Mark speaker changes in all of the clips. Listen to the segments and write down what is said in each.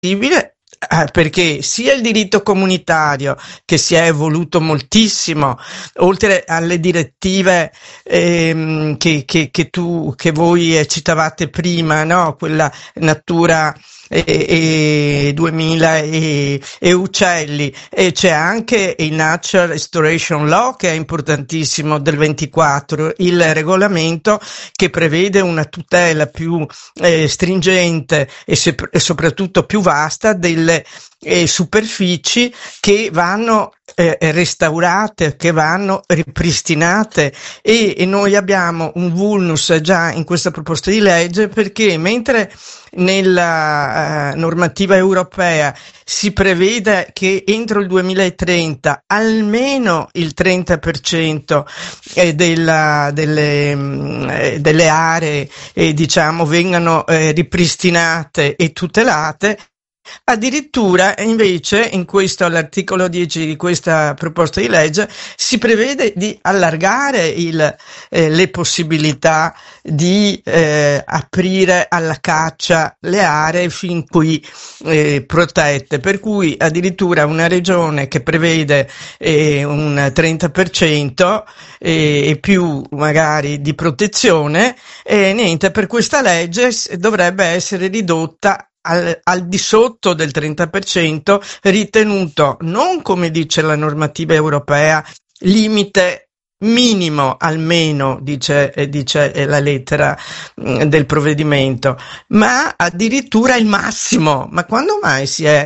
Speaker 1: perché sia il diritto comunitario, che si è evoluto moltissimo, oltre alle direttive che voi citavate prima, no? Quella Natura 2000 e uccelli, e c'è anche il Natural Restoration Law, che è importantissimo, del 24, il regolamento che prevede una tutela più stringente e soprattutto più vasta delle superfici che vanno restaurate, che vanno ripristinate, e noi abbiamo un vulnus già in questa proposta di legge, perché mentre nella normativa europea si prevede che entro il 2030 almeno il 30% delle aree diciamo vengano ripristinate e tutelate, addirittura invece in questo, all'articolo 10 di questa proposta di legge, si prevede di allargare le possibilità di aprire alla caccia le aree fin qui protette, per cui addirittura una regione che prevede un 30% e più magari di protezione, niente, per questa legge dovrebbe essere ridotta al di sotto del 30%, ritenuto non, come dice la normativa europea, limite minimo almeno, dice la lettera del provvedimento, ma addirittura il massimo. Ma quando mai si è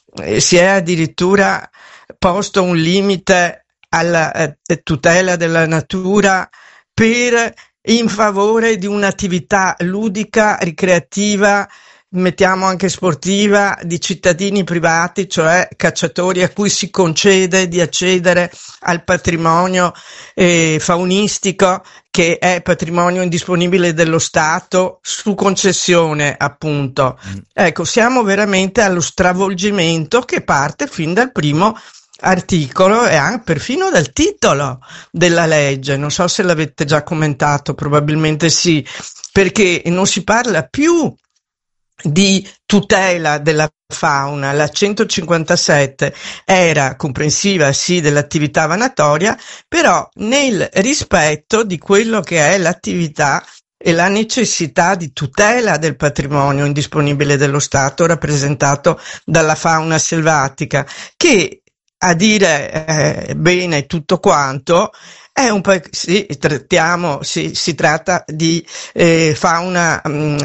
Speaker 1: addirittura posto un limite alla tutela della natura in favore di un'attività ludica, ricreativa, mettiamo anche sportiva, di cittadini privati, cioè cacciatori, a cui si concede di accedere al patrimonio faunistico, che è patrimonio indisponibile dello Stato, su concessione, appunto. Ecco, siamo veramente allo stravolgimento che parte fin dal primo articolo e anche perfino dal titolo della legge. Non so se l'avete già commentato, probabilmente sì, perché non si parla più di tutela della fauna. La 157 era comprensiva sì dell'attività vanatoria, però nel rispetto di quello che è l'attività e la necessità di tutela del patrimonio indisponibile dello Stato, rappresentato dalla fauna selvatica, che, a dire bene tutto quanto, è un po' si tratta di fauna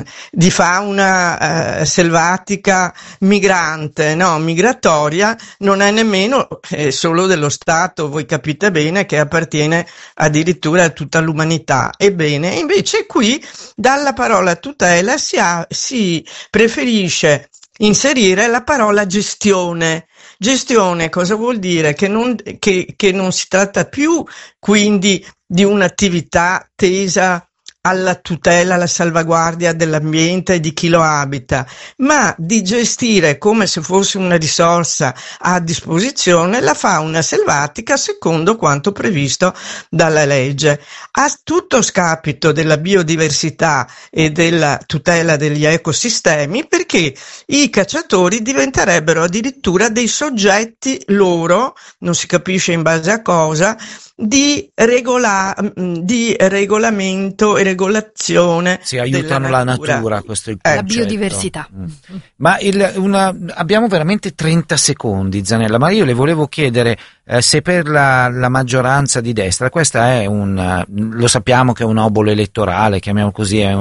Speaker 1: selvatica migrante, no, migratoria, non è nemmeno solo dello Stato, voi capite bene che appartiene addirittura a tutta l'umanità. Ebbene, invece qui dalla parola tutela si preferisce inserire la parola gestione. Gestione cosa vuol dire? Che non si tratta più quindi di un'attività tesa alla tutela, alla salvaguardia dell'ambiente e di chi lo abita, ma di gestire come se fosse una risorsa a disposizione la fauna selvatica secondo quanto previsto dalla legge, a tutto scapito della biodiversità e della tutela degli ecosistemi, perché i cacciatori diventerebbero addirittura dei soggetti loro, non si capisce in base a cosa, di regolamento e regolazione.
Speaker 2: Si aiutano la natura, questo è il
Speaker 3: la biodiversità.
Speaker 2: Ma abbiamo veramente 30 secondi, Zanella, ma io le volevo chiedere se per la maggioranza di destra, questa è lo sappiamo che è un obolo elettorale, chiamiamo così, è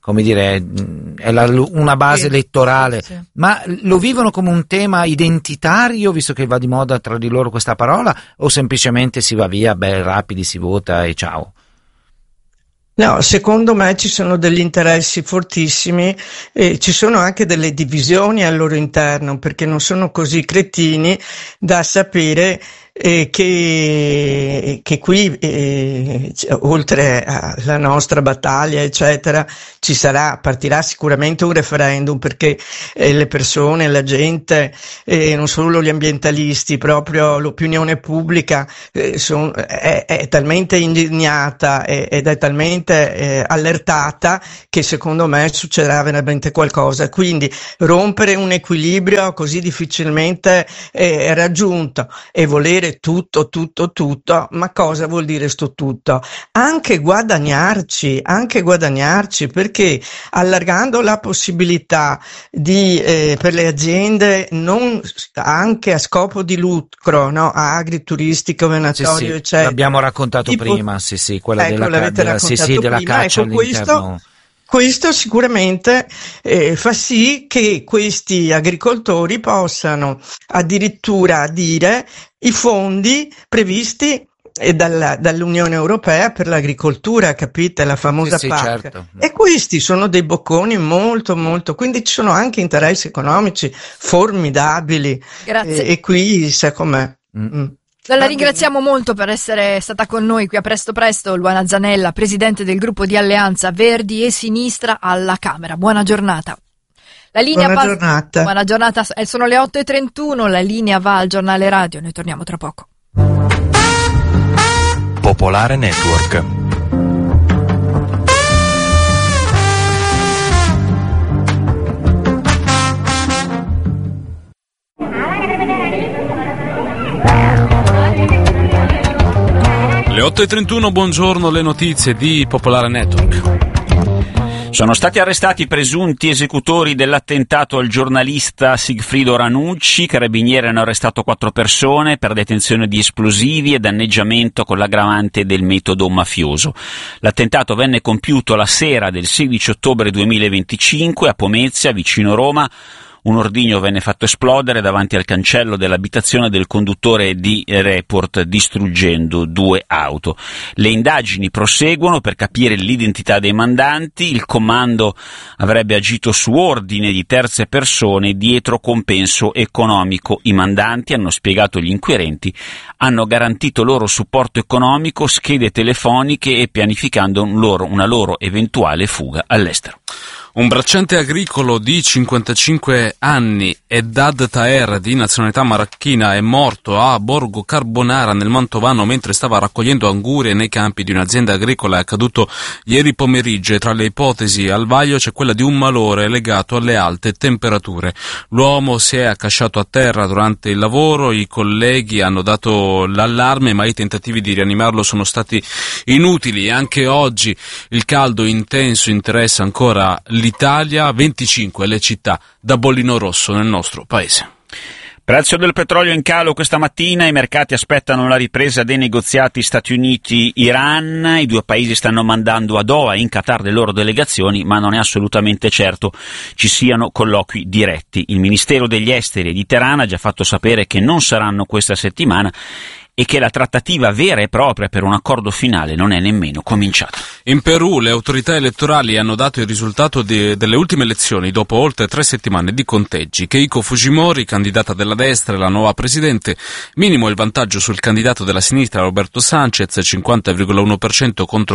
Speaker 2: una base elettorale, sì. Ma lo vivono come un tema identitario, visto che va di moda tra di loro questa parola, o semplicemente si va via, rapidi, si vota e ciao?
Speaker 1: No, secondo me ci sono degli interessi fortissimi e ci sono anche delle divisioni al loro interno, perché non sono così cretini da sapere che qui oltre alla nostra battaglia eccetera partirà sicuramente un referendum, perché le persone, la gente, non solo gli ambientalisti, proprio l'opinione pubblica è talmente indignata ed è talmente allertata che secondo me succederà veramente qualcosa. Quindi rompere un equilibrio così difficilmente raggiunto e volere tutto, ma cosa vuol dire sto tutto? Anche guadagnarci, perché allargando la possibilità per le aziende non anche a scopo di lucro, no? Agrituristico, venatorio, eccetera.
Speaker 2: L'abbiamo raccontato prima, quella della caccia all'interno.
Speaker 1: Questo sicuramente fa sì che questi agricoltori possano addirittura dire i fondi previsti dall'Unione Europea per l'agricoltura, capite? La famosa PAC.
Speaker 2: Certo.
Speaker 1: E questi sono dei bocconi molto, quindi ci sono anche interessi economici formidabili.
Speaker 3: Grazie.
Speaker 1: E qui sa com'è.
Speaker 3: La ringraziamo molto per essere stata con noi qui a Presto, Luana Zanella, presidente del gruppo di Alleanza Verdi e Sinistra alla Camera. Buona giornata. Buona giornata, sono le 8:31, la linea va al giornale radio, noi torniamo tra poco.
Speaker 4: Popolare Network.
Speaker 5: Le 8:31, buongiorno, le notizie di Popolare Network.
Speaker 6: Sono stati arrestati i presunti esecutori dell'attentato al giornalista Sigfrido Ranucci. Carabinieri hanno arrestato 4 persone per detenzione di esplosivi e danneggiamento con l'aggravante del metodo mafioso. L'attentato venne compiuto la sera del 16 ottobre 2025 a Pomezia, vicino Roma. Un ordigno venne fatto esplodere davanti al cancello dell'abitazione del conduttore di Report, distruggendo 2 auto. Le indagini proseguono per capire l'identità dei mandanti. Il comando avrebbe agito su ordine di terze persone dietro compenso economico. I mandanti, hanno spiegato gli inquirenti, hanno garantito loro supporto economico, schede telefoniche e pianificando una loro eventuale fuga all'estero.
Speaker 5: Un bracciante agricolo di 55 anni, Eddad Taher, di nazionalità marocchina, è morto a Borgo Carbonara nel Mantovano mentre stava raccogliendo angurie nei campi di un'azienda agricola. È accaduto ieri pomeriggio e tra le ipotesi al vaglio c'è quella di un malore legato alle alte temperature. L'uomo si è accasciato a terra durante il lavoro, i colleghi hanno dato l'allarme ma i tentativi di rianimarlo sono stati inutili. Anche oggi il caldo intenso interessa ancora l'Italia, 25 le città da bollino rosso nel nostro paese.
Speaker 6: Prezzo del petrolio in calo questa mattina, i mercati aspettano la ripresa dei negoziati Stati Uniti-Iran, i 2 paesi stanno mandando a Doha, in Qatar, le loro delegazioni, ma non è assolutamente certo ci siano colloqui diretti. Il Ministero degli Esteri di Teheran ha già fatto sapere che non saranno questa settimana e che la trattativa vera e propria per un accordo finale non è nemmeno cominciata.
Speaker 5: In Perù le autorità elettorali hanno dato il risultato delle ultime elezioni dopo oltre 3 settimane di conteggi. Keiko Fujimori, candidata della destra e la nuova presidente, minimo il vantaggio sul candidato della sinistra Roberto Sanchez, 50,1% contro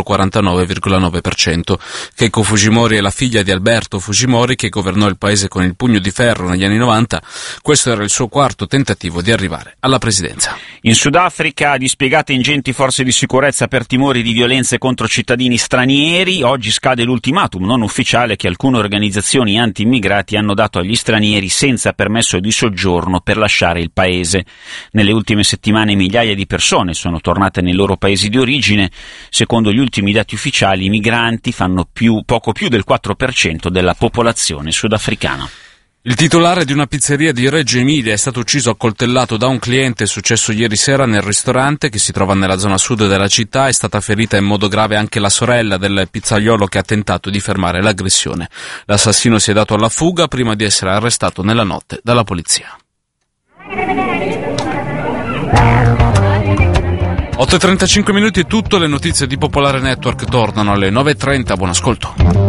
Speaker 5: 49,9%. Keiko Fujimori è la figlia di Alberto Fujimori che governò il paese con il pugno di ferro negli anni 90. Questo era il suo 4º tentativo di arrivare alla presidenza.
Speaker 6: In Sudafrica dispiegate ingenti forze di sicurezza per timori di violenze contro cittadini stranieri. Oggi scade l'ultimatum non ufficiale che alcune organizzazioni anti-immigrati hanno dato agli stranieri senza permesso di soggiorno per lasciare il paese. Nelle ultime settimane migliaia di persone sono tornate nei loro paesi di origine. Secondo gli ultimi dati ufficiali, i migranti fanno poco più del 4% della popolazione sudafricana.
Speaker 5: Il titolare di una pizzeria di Reggio Emilia è stato ucciso a coltellato da un cliente. È successo ieri sera nel ristorante che si trova nella zona sud della città. È stata ferita in modo grave anche la sorella del pizzaiolo che ha tentato di fermare l'aggressione. L'assassino si è dato alla fuga prima di essere arrestato nella notte dalla polizia. 8:35 minuti è tutto, le notizie di Popolare Network tornano alle 9:30. Buon ascolto.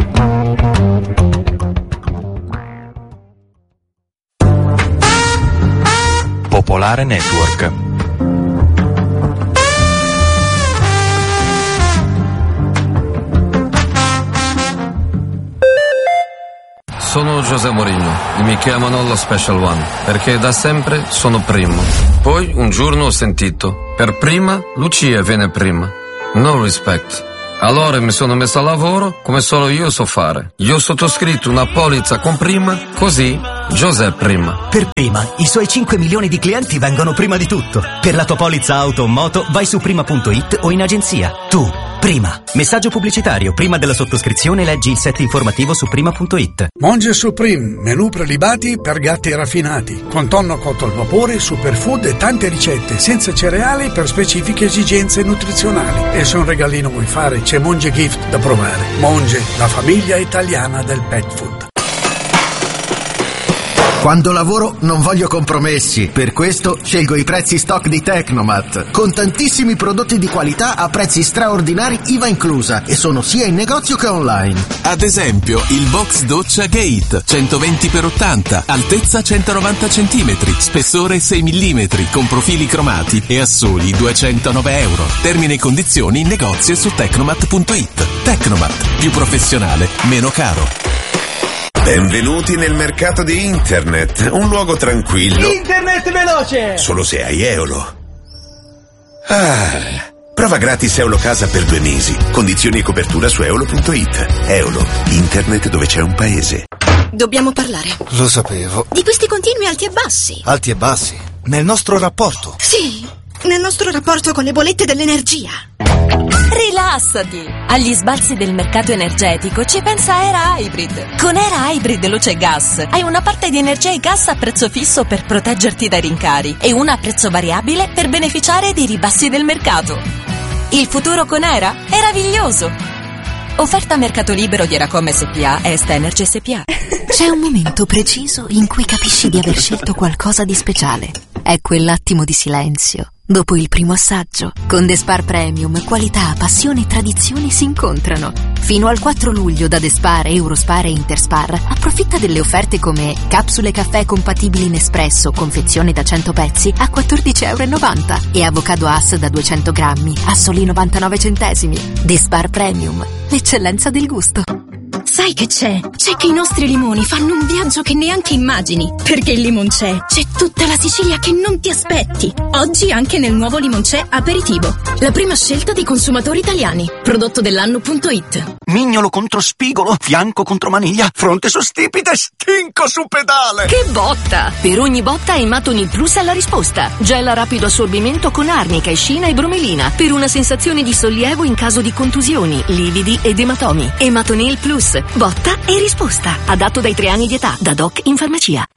Speaker 4: Popolare Network.
Speaker 7: sono José Mourinho e mi chiamano lo Special One, perché da sempre sono primo. Poi un giorno ho sentito, per prima Lucia viene prima. No respect. Allora mi sono messo a lavoro come solo io so fare. Io ho sottoscritto una polizza con prima, così José prima.
Speaker 8: Per prima, i suoi 5 milioni di clienti vengono prima di tutto. Per la tua polizza auto o moto vai su prima.it o in agenzia. Tu, prima. Messaggio pubblicitario. Prima della sottoscrizione leggi il set informativo su prima.it.
Speaker 9: Monge Supreme, menù prelibati per gatti raffinati, con tonno cotto al vapore, superfood e tante ricette, senza cereali per specifiche esigenze nutrizionali. E se un regalino vuoi fare, c'è Monge Gift da provare. Monge, la famiglia italiana del pet food.
Speaker 10: Quando lavoro non voglio compromessi, per questo scelgo i prezzi stock di Tecnomat, con tantissimi prodotti di qualità a prezzi straordinari IVA inclusa, e sono sia in negozio che online.
Speaker 11: Ad esempio il box doccia Gate 120x80, altezza 190 cm, spessore 6 mm, con profili cromati e a soli €209. Termini e condizioni in negozio e su tecnomat.it. Tecnomat, più professionale, meno caro.
Speaker 12: Benvenuti nel mercato di Internet, un luogo tranquillo.
Speaker 13: Internet veloce!
Speaker 12: Solo se hai Eolo. Prova gratis Eolo Casa per 2 mesi. Condizioni e copertura su eolo.it. Eolo, internet dove c'è un paese.
Speaker 14: Dobbiamo parlare.
Speaker 15: Lo sapevo.
Speaker 14: Di questi continui alti e bassi.
Speaker 15: Alti e bassi? Nel nostro rapporto?
Speaker 14: Sì, nel nostro rapporto con le bollette dell'energia.
Speaker 16: Rilassati! Agli sbalzi del mercato energetico ci pensa Era Hybrid. Con Era Hybrid Luce Gas hai una parte di energia e gas a prezzo fisso per proteggerti dai rincari e una a prezzo variabile per beneficiare dei ribassi del mercato. Il futuro con Era è meraviglioso! Offerta a mercato libero di Eracom SPA e Est Energy SPA.
Speaker 17: C'è un momento preciso in cui capisci di aver scelto qualcosa di speciale. È quell'attimo di silenzio dopo il primo assaggio. Con The Spar Premium, qualità, passione e tradizione si incontrano. Fino al 4 luglio da The Spar, Eurospar e Interspar approfitta delle offerte come capsule caffè compatibili in espresso, confezione da 100 pezzi a €14,90 e avocado Hass da 200 grammi a soli 99 centesimi. The Spar Premium, l'eccellenza del gusto.
Speaker 14: Sai che c'è? C'è che i nostri limoni fanno un viaggio che neanche immagini. Perché il Limoncè c'è tutta la Sicilia che non ti aspetti. Oggi anche nel nuovo Limoncè Aperitivo. La prima scelta dei consumatori italiani. Prodotto dell'anno.it.
Speaker 18: Mignolo contro spigolo, fianco contro maniglia, fronte su stipite, stinco su pedale.
Speaker 19: Che botta! Per ogni botta Ematonil Plus ha la risposta. Gel a rapido assorbimento con arnica, escina e bromelina. Per una sensazione di sollievo in caso di contusioni, lividi ed ematomi. Ematonil Plus. Botta e risposta. Adatto dai 3 anni di età. Da Doc in farmacia.